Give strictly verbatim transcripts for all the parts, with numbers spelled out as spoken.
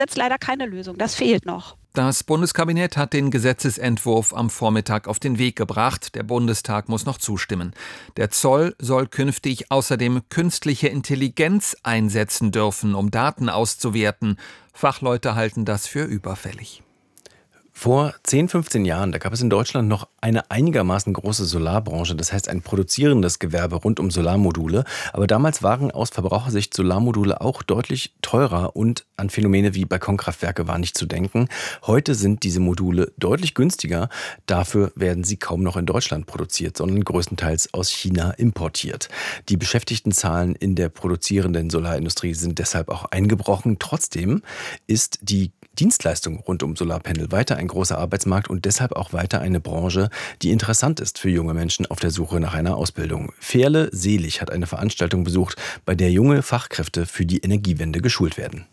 jetzt leider keine Lösung. Das fehlt noch. Das Bundeskabinett hat den Gesetzesentwurf am Vormittag auf den Weg gebracht. Der Bundestag muss noch zustimmen. Der Zoll soll künftig außerdem künstliche Intelligenz einsetzen dürfen, um Daten auszuwerten. Fachleute halten das für überfällig. Vor zehn, fünfzehn Jahren, da gab es in Deutschland noch eine einigermaßen große Solarbranche, das heißt ein produzierendes Gewerbe rund um Solarmodule. Aber damals waren aus Verbrauchersicht Solarmodule auch deutlich teurer und an Phänomene wie Balkonkraftwerke war nicht zu denken. Heute sind diese Module deutlich günstiger. Dafür werden sie kaum noch in Deutschland produziert, sondern größtenteils aus China importiert. Die Beschäftigtenzahlen in der produzierenden Solarindustrie sind deshalb auch eingebrochen. Trotzdem ist die Dienstleistung rund um Solarpanel weiter ein großer Arbeitsmarkt und deshalb auch weiter eine Branche, die interessant ist für junge Menschen auf der Suche nach einer Ausbildung. Ferle Selig hat eine Veranstaltung besucht, bei der junge Fachkräfte für die Energiewende geschult werden.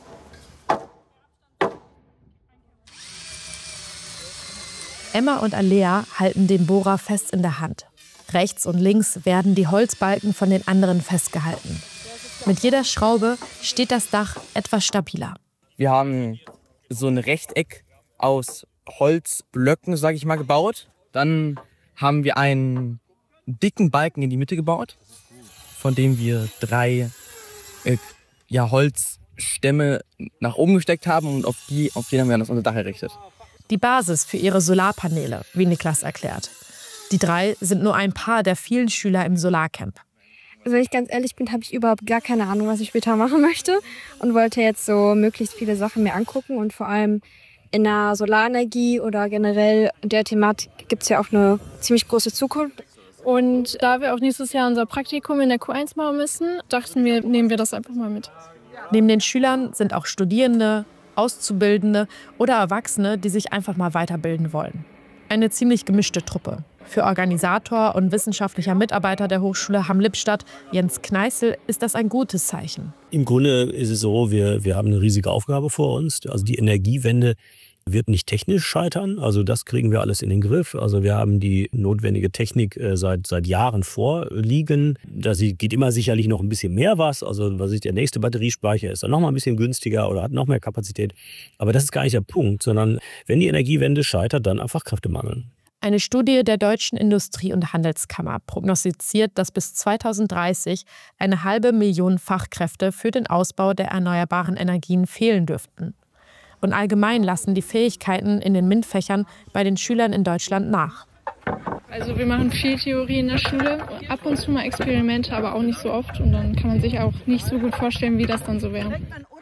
Emma und Alea halten den Bohrer fest in der Hand. Rechts und links werden die Holzbalken von den anderen festgehalten. Mit jeder Schraube steht das Dach etwas stabiler. Wir haben so ein Rechteck aus Holzblöcken, sage ich mal, gebaut. Dann haben wir einen dicken Balken in die Mitte gebaut, von dem wir drei äh, ja, Holzstämme nach oben gesteckt haben und auf die, auf die haben wir das unser Dach errichtet. Die Basis für ihre Solarpaneele, wie Niklas erklärt. Die drei sind nur ein paar der vielen Schüler im Solarcamp. Also wenn ich ganz ehrlich bin, habe ich überhaupt gar keine Ahnung, was ich später machen möchte und wollte jetzt so möglichst viele Sachen mir angucken und vor allem in der Solarenergie oder generell in der Thematik gibt es ja auch eine ziemlich große Zukunft. Und da wir auch nächstes Jahr unser Praktikum in der Q eins machen müssen, dachten wir, nehmen wir das einfach mal mit. Neben den Schülern sind auch Studierende, Auszubildende oder Erwachsene, die sich einfach mal weiterbilden wollen. Eine ziemlich gemischte Truppe. Für Organisator und wissenschaftlicher Mitarbeiter der Hochschule Hamm-Lippstadt, Jens Kneißl, ist das ein gutes Zeichen. Im Grunde ist es so, wir, wir haben eine riesige Aufgabe vor uns. Also die Energiewende wird nicht technisch scheitern. Also das kriegen wir alles in den Griff. Also wir haben die notwendige Technik äh, seit, seit Jahren vorliegen. Da geht immer sicherlich noch ein bisschen mehr was. Also was ist der nächste Batteriespeicher, ist dann noch mal ein bisschen günstiger oder hat noch mehr Kapazität. Aber das ist gar nicht der Punkt, sondern wenn die Energiewende scheitert, dann einfach Kräftemangel. Eine Studie der Deutschen Industrie- und Handelskammer prognostiziert, dass bis zweitausenddreißig eine halbe Million Fachkräfte für den Ausbau der erneuerbaren Energien fehlen dürften. Und allgemein lassen die Fähigkeiten in den MINT-Fächern bei den Schülern in Deutschland nach. Also wir machen viel Theorie in der Schule, ab und zu mal Experimente, aber auch nicht so oft. Und dann kann man sich auch nicht so gut vorstellen, wie das dann so wäre.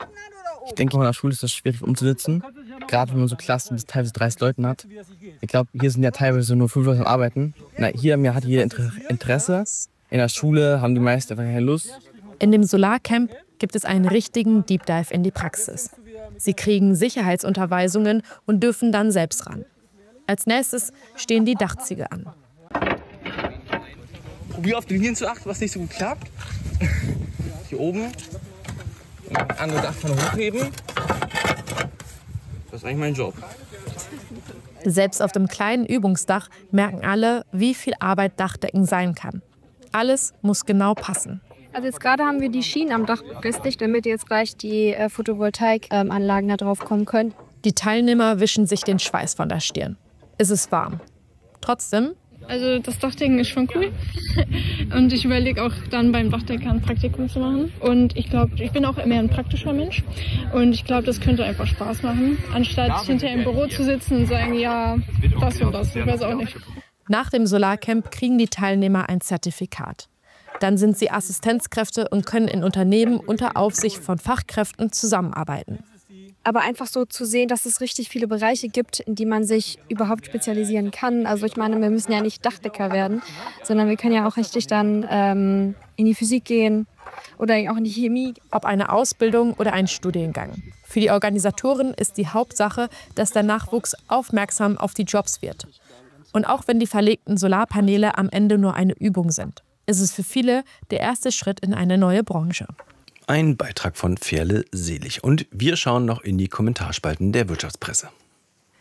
Ich denke, in der Schule ist das schwierig umzusetzen. Gerade wenn man so Klassen bis teilweise dreißig Leuten hat. Ich glaube, hier sind ja teilweise nur fünf Leute am Arbeiten. Na, hier hat jeder Interesse. In der Schule haben die meisten einfach keine Lust. In dem Solarcamp gibt es einen richtigen Deep Dive in die Praxis. Sie kriegen Sicherheitsunterweisungen und dürfen dann selbst ran. Als nächstes stehen die Dachziegel an. Probier auf die Linien zu achten, was nicht so gut klappt. Hier oben. Andere Dachpfanne hochheben. Das ist eigentlich mein Job. Selbst auf dem kleinen Übungsdach merken alle, wie viel Arbeit Dachdecken sein kann. Alles muss genau passen. Also jetzt gerade haben wir die Schienen am Dach befestigt, damit jetzt gleich die äh, Photovoltaikanlagen da drauf kommen können. Die Teilnehmer wischen sich den Schweiß von der Stirn. Es ist warm. Trotzdem. Also das Dachdecken ist schon cool. Und ich überlege auch dann beim Dachdecker ein Praktikum zu machen. Und ich glaube, ich bin auch mehr ein praktischer Mensch. Und ich glaube, das könnte einfach Spaß machen, anstatt hinter im Büro zu sitzen und sagen, ja, das und das. Ich weiß auch nicht. Nach dem Solarcamp kriegen die Teilnehmer ein Zertifikat. Dann sind sie Assistenzkräfte und können in Unternehmen unter Aufsicht von Fachkräften zusammenarbeiten. Aber einfach so zu sehen, dass es richtig viele Bereiche gibt, in die man sich überhaupt spezialisieren kann. Also ich meine, wir müssen ja nicht Dachdecker werden, sondern wir können ja auch richtig dann ähm, in die Physik gehen oder auch in die Chemie. Ob eine Ausbildung oder ein Studiengang. Für die Organisatoren ist die Hauptsache, dass der Nachwuchs aufmerksam auf die Jobs wird. Und auch wenn die verlegten Solarpaneele am Ende nur eine Übung sind, ist es für viele der erste Schritt in eine neue Branche. Ein Beitrag von Ferle Selig. Und wir schauen noch in die Kommentarspalten der Wirtschaftspresse.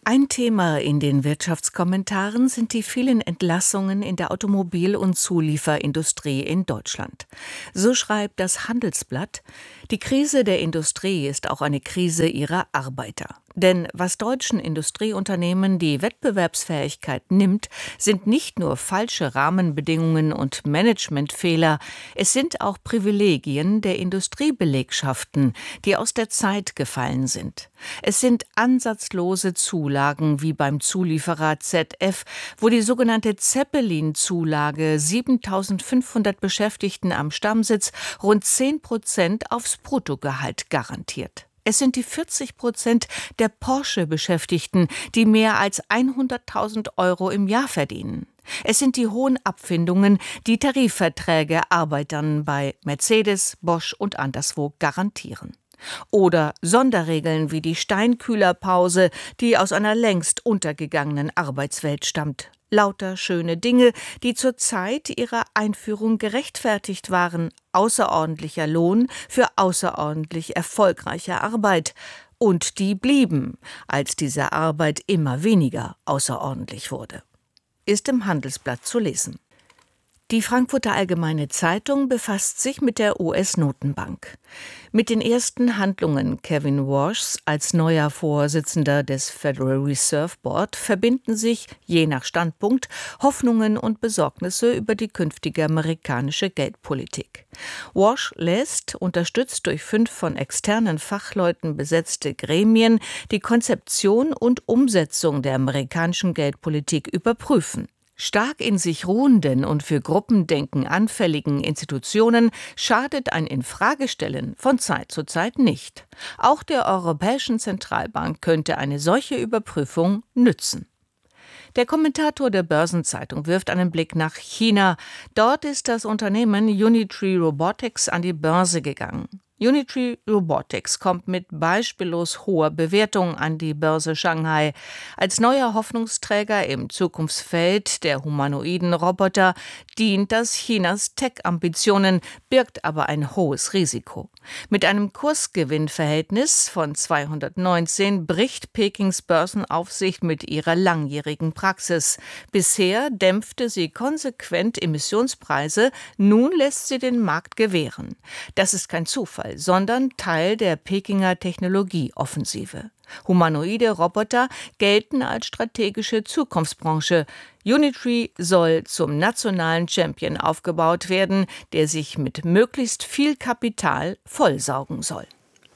Ein Thema in den Wirtschaftskommentaren sind die vielen Entlassungen in der Automobil- und Zulieferindustrie in Deutschland. So schreibt das Handelsblatt: Die Krise der Industrie ist auch eine Krise ihrer Arbeiter. Denn was deutschen Industrieunternehmen die Wettbewerbsfähigkeit nimmt, sind nicht nur falsche Rahmenbedingungen und Managementfehler, es sind auch Privilegien der Industriebelegschaften, die aus der Zeit gefallen sind. Es sind ansatzlose Zulagen wie beim Zulieferer Z F, wo die sogenannte Zeppelin-Zulage siebentausendfünfhundert Beschäftigten am Stammsitz rund zehn Prozent aufs Bruttogehalt garantiert. Es sind die vierzig Prozent der Porsche-Beschäftigten, die mehr als hunderttausend Euro im Jahr verdienen. Es sind die hohen Abfindungen, die Tarifverträge Arbeitern bei Mercedes, Bosch und anderswo garantieren. Oder Sonderregeln wie die Steinkühlerpause, die aus einer längst untergegangenen Arbeitswelt stammt. Lauter schöne Dinge, die zur Zeit ihrer Einführung gerechtfertigt waren. Außerordentlicher Lohn für außerordentlich erfolgreiche Arbeit. Und die blieben, als diese Arbeit immer weniger außerordentlich wurde. Ist im Handelsblatt zu lesen. Die Frankfurter Allgemeine Zeitung befasst sich mit der U S-Notenbank. Mit den ersten Handlungen Kevin Warshs als neuer Vorsitzender des Federal Reserve Board verbinden sich, je nach Standpunkt, Hoffnungen und Besorgnisse über die künftige amerikanische Geldpolitik. Warsh lässt, unterstützt durch fünf von externen Fachleuten besetzte Gremien, die Konzeption und Umsetzung der amerikanischen Geldpolitik überprüfen. Stark in sich ruhenden und für Gruppendenken anfälligen Institutionen schadet ein Infragestellen von Zeit zu Zeit nicht. Auch der Europäischen Zentralbank könnte eine solche Überprüfung nützen. Der Kommentator der Börsenzeitung wirft einen Blick nach China. Dort ist das Unternehmen Unitree Robotics an die Börse gegangen. Unitree Robotics kommt mit beispiellos hoher Bewertung an die Börse Shanghai. Als neuer Hoffnungsträger im Zukunftsfeld der humanoiden Roboter dient das Chinas Tech-Ambitionen, birgt aber ein hohes Risiko. Mit einem Kursgewinnverhältnis von zweihundertneunzehn bricht Pekings Börsenaufsicht mit ihrer langjährigen Praxis. Bisher dämpfte sie konsequent Emissionspreise, nun lässt sie den Markt gewähren. Das ist kein Zufall, sondern Teil der Pekinger Technologieoffensive. Humanoide Roboter gelten als strategische Zukunftsbranche. Unitree soll zum nationalen Champion aufgebaut werden, der sich mit möglichst viel Kapital vollsaugen soll.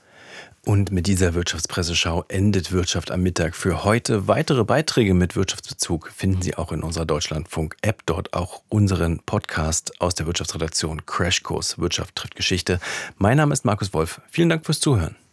Und mit dieser Wirtschaftspresseschau endet Wirtschaft am Mittag für heute. Weitere Beiträge mit Wirtschaftsbezug finden Sie auch in unserer Deutschlandfunk-App. Dort auch unseren Podcast aus der Wirtschaftsredaktion Crashkurs Wirtschaft trifft Geschichte. Mein Name ist Markus Wolf. Vielen Dank fürs Zuhören.